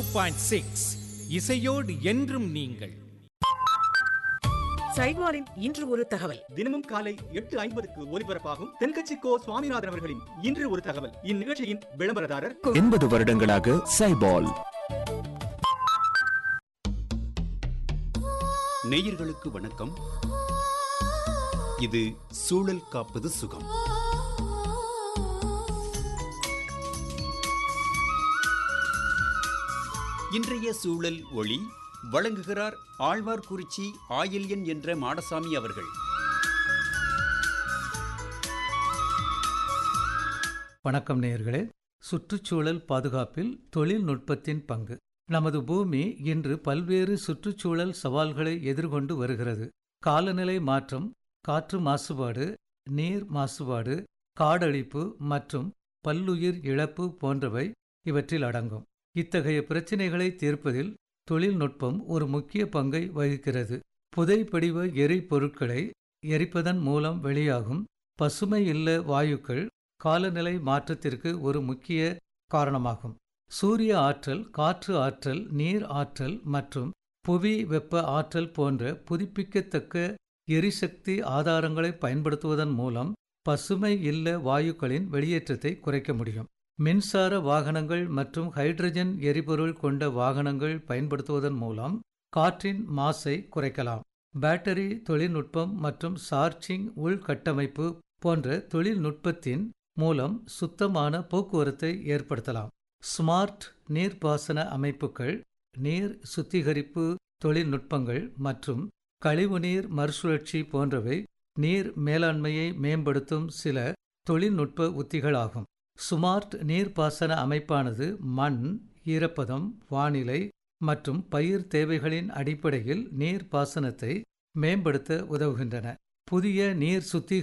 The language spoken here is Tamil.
102.6 இசையோடு என்றும் நீங்கள். சைட்வாரின் இன்று ஒரு தகவல். தினமும் காலை 8:50க்கு ஒலிபரப்பாகும் தென்கட்சி கோ சுவாமிநாதன் அவர்களின் இன்று ஒரு தகவல். இந்நிகழ்ச்சியின் விளம்பரதாரர் 80 வருடங்களாக சைபால். நேயர்களுக்கு வணக்கம். இது சூழல் காப்பது சுகம். இன்றைய சூழல் ஒளி வழங்குகிறார் ஆழ்வார்குறிச்சி ஆயில்யன் என்ற மாடசாமி அவர்கள். வணக்கம் நேயர்களே. சுற்றுச்சூழல் பாதுகாப்பில் தொழில்நுட்பத்தின் பங்கு. நமது பூமி இன்று பல்வேறு சுற்றுச்சூழல் சவால்களை எதிர்கொண்டு வருகிறது. காலநிலை மாற்றம், காற்று மாசுபாடு, நீர் மாசுபாடு, காடழிப்பு மற்றும் பல்லுயிர் இழப்பு போன்றவை இவற்றில் அடங்கும். இத்தகைய பிரச்சினைகளை தீர்ப்பதில் தொழில்நுட்பம் ஒரு முக்கிய பங்கை வகிக்கிறது. புதைப்படிவ எரிபொருட்களை எரிப்பதன் மூலம் வெளியாகும் பசுமை இல்ல வாயுக்கள் காலநிலை மாற்றத்திற்கு ஒரு முக்கிய காரணமாகும். சூரிய ஆற்றல், காற்று ஆற்றல், நீர் ஆற்றல் மற்றும் புவி வெப்ப ஆற்றல் போன்ற புதுப்பிக்கத்தக்க எரிசக்தி ஆதாரங்களை பயன்படுத்துவதன் மூலம் பசுமை இல்ல வாயுக்களின் வெளியேற்றத்தை குறைக்க முடியும். மின்சார வாகனங்கள் மற்றும் ஹைட்ரஜன் எரிபொருள் கொண்ட வாகனங்கள் பயன்படுத்துவதன் மூலம் காற்றின் மாசை குறைக்கலாம். பேட்டரி தொழில்நுட்பம் மற்றும் சார்ஜிங் உள்கட்டமைப்பு போன்ற தொழில்நுட்பத்தின் மூலம் சுத்தமான போக்குவரத்தை ஏற்படுத்தலாம். ஸ்மார்ட் நீர்ப்பாசன அமைப்புகள், நீர் சுத்திகரிப்பு தொழில்நுட்பங்கள் மற்றும் கழிவுநீர் மறுசுழற்சி போன்றவை நீர் மேலாண்மையை மேம்படுத்தும் சில தொழில்நுட்ப உத்திகளாகும். ஸ்மார்ட் நீர்ப்பாசன அமைப்பானது மண், ஈரப்பதம், வானிலை மற்றும் பயிர் தேவைகளின் அடிப்படையில் நீர்ப்பாசனத்தை மேம்படுத்த உதவுகின்றன. புதிய நீர் சுத்திகரிப்பு